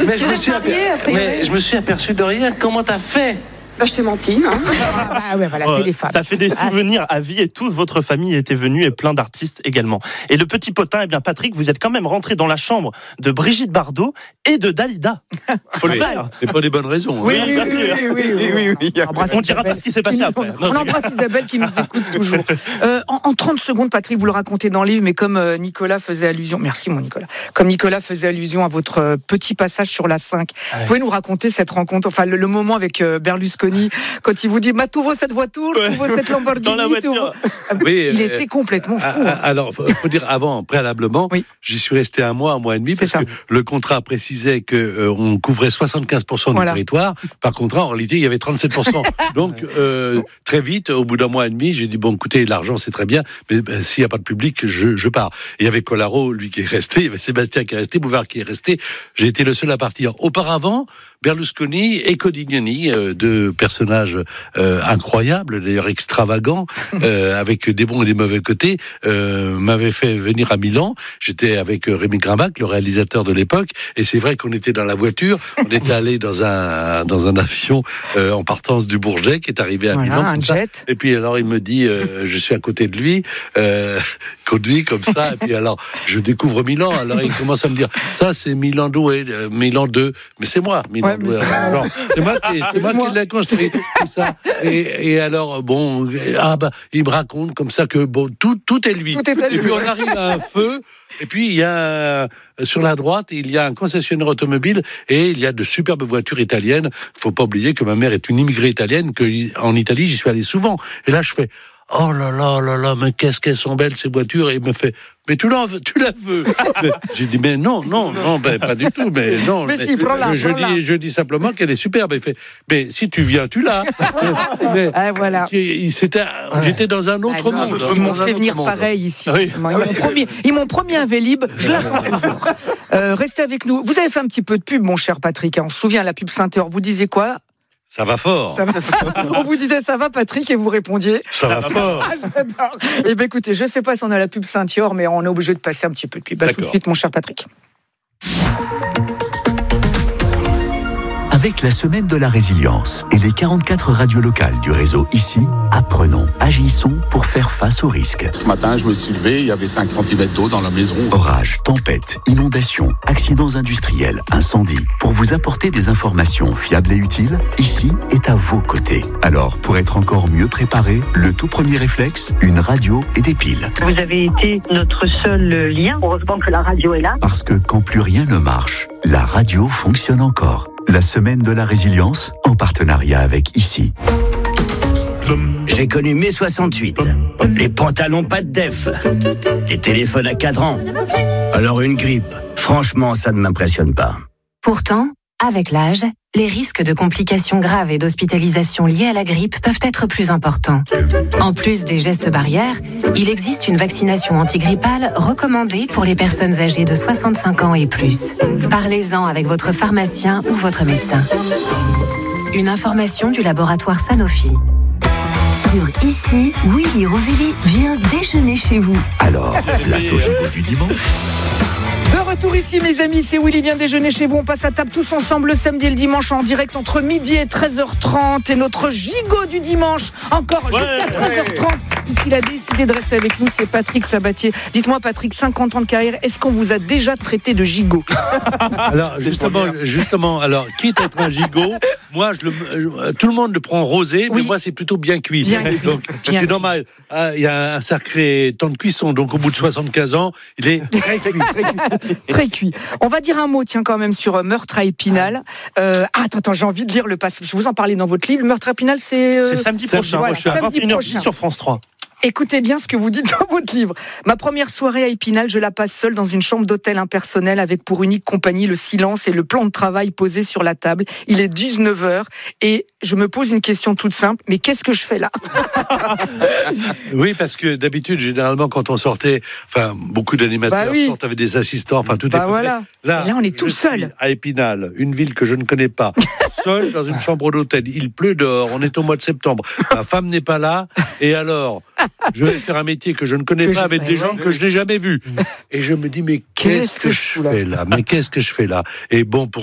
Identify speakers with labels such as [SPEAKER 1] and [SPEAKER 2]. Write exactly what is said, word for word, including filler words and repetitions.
[SPEAKER 1] mais, je me suis aper... mais je me suis aperçu de rien. Comment t'as fait ?
[SPEAKER 2] Bah, je t'ai menti. Hein.
[SPEAKER 3] Ah ouais, voilà,
[SPEAKER 4] Ouais,
[SPEAKER 3] c'est les femmes.
[SPEAKER 4] Ça fait des souvenirs à vie et toute votre famille était venue et plein d'artistes également. Et le petit potin, eh bien Patrick, vous êtes quand même rentré dans la chambre de Brigitte Bardot et de Dalida. Faut le faire.
[SPEAKER 5] Et pas des bonnes raisons.
[SPEAKER 3] Oui,
[SPEAKER 5] hein.
[SPEAKER 3] oui, oui, oui, oui, oui, oui, oui. On embrasse
[SPEAKER 4] On dira
[SPEAKER 3] Isabelle
[SPEAKER 4] pas ce qui s'est passé
[SPEAKER 3] qui nous-
[SPEAKER 4] après.
[SPEAKER 3] On, on embrasse Isabelle qui nous écoute toujours. Euh, en, en trente secondes, Patrick, vous le racontez dans le livre, mais comme euh, Nicolas faisait allusion, merci mon Nicolas, comme Nicolas faisait allusion à votre euh, petit passage sur la cinq,
[SPEAKER 4] Ouais.
[SPEAKER 3] vous pouvez nous raconter cette rencontre, enfin le, le moment avec euh, Berlusconi, quand il vous dit, bah, tout vaut cette voiture,
[SPEAKER 4] Ouais.
[SPEAKER 3] tout vaut cette Lamborghini,
[SPEAKER 4] Dans la
[SPEAKER 3] tout
[SPEAKER 4] voiture.
[SPEAKER 3] vaut-
[SPEAKER 5] Oui,
[SPEAKER 3] Il
[SPEAKER 5] euh,
[SPEAKER 3] était complètement fou.
[SPEAKER 5] Ah,
[SPEAKER 3] hein.
[SPEAKER 5] Alors, faut, faut dire avant, préalablement,
[SPEAKER 3] Oui.
[SPEAKER 5] j'y suis resté un mois, un mois et demi,
[SPEAKER 3] C'est
[SPEAKER 5] parce
[SPEAKER 3] ça.
[SPEAKER 5] que le contrat précisait que euh, on couvrait soixante-quinze pour cent du
[SPEAKER 3] Voilà.
[SPEAKER 5] territoire. Par contre, en réalité, il y avait trente-sept pour cent. Donc, euh, très vite, au bout d'un mois et demi, j'ai dit, bon, écoutez, l'argent, c'est très bien, mais ben, s'il n'y a pas de public, je, je pars. Et il y avait Collaro, lui, qui est resté, il y avait Sébastien qui est resté, Bouvard qui est resté. J'ai été le seul à partir. Auparavant, Berlusconi et Codignani, euh, deux personnages euh, incroyables, d'ailleurs extravagants, euh, avec des bons et des mauvais côtés, euh, m'avaient fait venir à Milan. J'étais avec Rémi Grimbac, le réalisateur de l'époque, et c'est vrai qu'on était dans la voiture, on était allé dans un dans un avion euh, en partance du Bourget qui est arrivé à
[SPEAKER 3] Voilà,
[SPEAKER 5] Milan.
[SPEAKER 3] un
[SPEAKER 5] comme ça.
[SPEAKER 3] jet.
[SPEAKER 5] Et puis alors il me dit, euh, je suis à côté de lui, euh, conduit comme ça, et puis alors je découvre Milan. Alors il commence à me dire, ça c'est Milan deux, euh, Milan deux, mais c'est moi, Milan
[SPEAKER 3] Ouais, mais
[SPEAKER 5] deux.
[SPEAKER 3] c'est-
[SPEAKER 5] Alors, c'est moi qui, c'est moi qui l'ai construit, tout ça. Et, et alors bon, ah bah il me raconte comme ça que bon tout tout est lui.
[SPEAKER 3] Tout est à lui.
[SPEAKER 5] Et puis on arrive à un feu. Et puis, il y a, sur la droite, il y a un concessionnaire automobile et il y a de superbes voitures italiennes. Faut pas oublier que ma mère est une immigrée italienne, que en Italie, j'y suis allé souvent. Et là, je fais, oh là là là là, mais qu'est-ce qu'elles sont belles, ces voitures. Et il me fait, mais tu la veux, tu la veux. J'ai dit, mais non, non, non, ben, pas du tout, mais non.
[SPEAKER 3] Mais si, prends-la,
[SPEAKER 5] je, je
[SPEAKER 3] prends-la.
[SPEAKER 5] dis, je dis simplement qu'elle est superbe. Il fait, mais si tu viens, tu l'as. Mais,
[SPEAKER 3] Ah, voilà.
[SPEAKER 5] il- c'était, j'étais dans un autre
[SPEAKER 3] Ah, non,
[SPEAKER 5] monde.
[SPEAKER 3] Ils m'ont
[SPEAKER 5] Dans un
[SPEAKER 3] fait
[SPEAKER 5] autre
[SPEAKER 3] venir
[SPEAKER 5] monde.
[SPEAKER 3] pareil ici.
[SPEAKER 4] Oui.
[SPEAKER 3] Ils m'ont promis, ils m'ont promis un Vélib, je l'attends toujours. Euh, restez avec nous. Vous avez fait un petit peu de pub, mon cher Patrick. On se souvient, la pub Saint-Heure. Vous disiez quoi?
[SPEAKER 5] Ça va fort.
[SPEAKER 3] Ça va. On vous disait ça va, Patrick, et vous répondiez.
[SPEAKER 5] Ça va fort.
[SPEAKER 3] Ah, j'adore. Eh bien, écoutez, je ne sais pas si on a la pub Saint-Heure, mais on est obligé de passer un petit peu de pub. Bah, tout de
[SPEAKER 5] D'accord.
[SPEAKER 3] suite, mon cher Patrick.
[SPEAKER 6] Avec la semaine de la résilience et les quarante-quatre radios locales du réseau ici, apprenons, agissons pour faire face aux risques.
[SPEAKER 7] Ce matin, je me suis levé, il y avait cinq centimètres d'eau dans la maison.
[SPEAKER 6] Orages, tempêtes, inondations, accidents industriels, incendies. Pour vous apporter des informations fiables et utiles, ici est à vos côtés. Alors, pour être encore mieux préparé, le tout premier réflexe, une radio et des piles.
[SPEAKER 8] Vous avez été notre seul lien. Heureusement que la radio est là.
[SPEAKER 6] Parce que quand plus rien ne marche, la radio fonctionne encore. La semaine de la résilience, en partenariat avec ici.
[SPEAKER 9] J'ai connu mai soixante-huit. Les pantalons pas de def. Les téléphones à cadran. Alors une grippe. Franchement, ça ne m'impressionne pas.
[SPEAKER 10] Pourtant, avec l'âge, les risques de complications graves et d'hospitalisation liées à la grippe peuvent être plus importants. En plus des gestes barrières, il existe une vaccination antigrippale recommandée pour les personnes âgées de soixante-cinq ans et plus. Parlez-en avec votre pharmacien ou votre médecin. Une information du laboratoire Sanofi.
[SPEAKER 11] Sur Ici, Willy Rovelli vient déjeuner chez vous.
[SPEAKER 6] Alors, place au gigot du dimanche.
[SPEAKER 3] De retour ici, mes amis, c'est Willy vient déjeuner chez vous. On passe à table tous ensemble le samedi et le dimanche en direct entre midi et treize heures trente. Et notre gigot du dimanche, encore
[SPEAKER 4] Ouais,
[SPEAKER 3] jusqu'à treize heures trente, puisqu'il a décidé de rester avec nous, c'est Patrick Sabatier. Dites-moi, Patrick, cinquante ans de carrière, est-ce qu'on vous a déjà traité de gigot?
[SPEAKER 5] Alors justement, justement, alors quitte à être un gigot, moi je le, je- tout le monde le prend rosé, mais
[SPEAKER 3] Oui.
[SPEAKER 5] moi c'est plutôt bien cuit.
[SPEAKER 3] Bien cuit.
[SPEAKER 5] Donc
[SPEAKER 3] Bien
[SPEAKER 5] c'est normal. Ah, il y a un sacré temps de cuisson, donc au bout de soixante-quinze ans, il est très cuit.
[SPEAKER 3] Très cuit. On va dire un mot, tiens, quand même, sur euh, Meurtre à Épinal. Euh, ah, attends, attends, j'ai envie de lire le passage. Je vous en parlais dans votre livre. Le Meurtre à Épinal, c'est... euh,
[SPEAKER 4] C'est samedi
[SPEAKER 5] samedi
[SPEAKER 4] prochain,
[SPEAKER 3] voilà,
[SPEAKER 4] je suis à
[SPEAKER 3] samedi
[SPEAKER 4] vingt et une heures
[SPEAKER 3] prochain.
[SPEAKER 4] dix sur France trois.
[SPEAKER 3] Écoutez bien ce que vous dites dans votre livre. Ma première soirée à Épinal, je la passe seule dans une chambre d'hôtel impersonnelle avec pour unique compagnie le silence et le plan de travail posé sur la table. Il est dix-neuf heures et je me pose une question toute simple. Mais qu'est-ce que je fais là?
[SPEAKER 5] Oui, parce que d'habitude, généralement, quand on sortait, enfin, beaucoup d'animateurs
[SPEAKER 3] Bah oui.
[SPEAKER 5] sortent avec des assistants, enfin, tout
[SPEAKER 3] Bah
[SPEAKER 5] est
[SPEAKER 3] voilà.
[SPEAKER 5] Là,
[SPEAKER 3] Et là, on est tout
[SPEAKER 5] je
[SPEAKER 3] seul.
[SPEAKER 5] suis à Épinal, une ville que je ne connais pas, seul dans une chambre d'hôtel. Il pleut dehors, on est au mois de septembre. Ma femme n'est pas là, et alors, je vais faire un métier que je ne connais
[SPEAKER 3] Que
[SPEAKER 5] pas
[SPEAKER 3] je-
[SPEAKER 5] avec
[SPEAKER 3] ouais,
[SPEAKER 5] des gens
[SPEAKER 3] ouais.
[SPEAKER 5] que je n'ai jamais vus. Et je me dis, mais qu'est-ce que je fais là? Mais qu'est-ce que je fais là? Et bon, pour